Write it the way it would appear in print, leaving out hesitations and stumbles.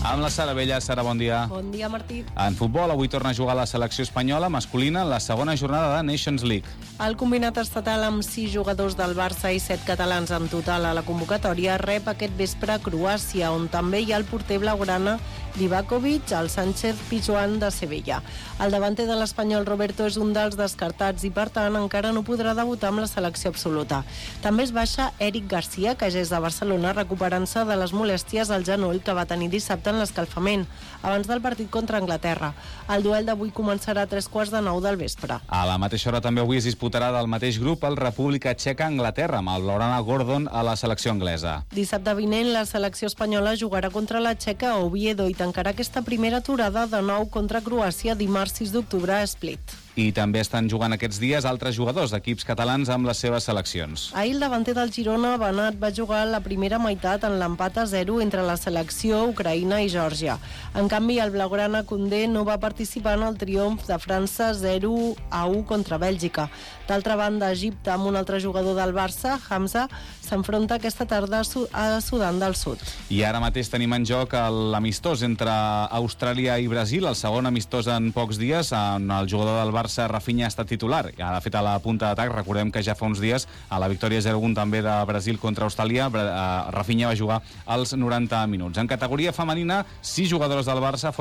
Amb la Sara Vella. Sara, bon dia. Bon dia, Martí. En futbol, avui torna a jugar la selecció espanyola masculina en la segona jornada de Nations League. El combinat estatal amb 6 jugadors del Barça i 7 catalans en total a la convocatòria rep aquest vespre Croàcia, on també hi ha el porter blaugrana Livakovic, el Sánchez Pizjuán de Sevilla. El davanter de l'Espanyol Roberto és un dels descartats i, per tant, encara no podrà debutar amb la selecció absoluta. També es baixa Eric Garcia, que ja és de Barcelona, recuperant-se de les molèsties al genoll que va tenir dissabte en l'escalfament, abans del partit contra Anglaterra. El duel d'avui començarà a 9:15 del vespre. A la mateixa hora també avui es disputarà del mateix grup el República Txeca-Anglaterra, amb el blaugrana Gordon a la selecció anglesa. Dissabte vinent, la selecció espanyola jugarà contra la Txeca a Oviedo i tancarà aquesta primera aturada de nou contra Croàcia dimarts 6 d'octubre a Split. I també estan jugant aquests dies altres jugadors d'equips catalans amb les seves seleccions. Ahir el davanter del Girona, Benat, va jugar la primera meitat en l'empat a 0 entre la selecció Ucraïna i Geòrgia. En canvi, el blaugrana Koundé no va participar en el triomf de França 0-1 contra Bèlgica. D'altra banda, Egipte, amb un altre jugador del Barça, Hamza, s'enfronta aquesta tarda a Sudan del Sud. I ara mateix tenim en joc l'amistós entre Austràlia i Brasil, el segon amistós en pocs dies, on el jugador del Barça, Rafinha, ha estat titular. Ja l'ha fet a la punta d'atac. Recordem que ja fa uns dies, a la victòria 0-1 també de Brasil contra Austràlia, Rafinha va jugar als 90 minuts. En categoria femenina, 6 jugadors del Barça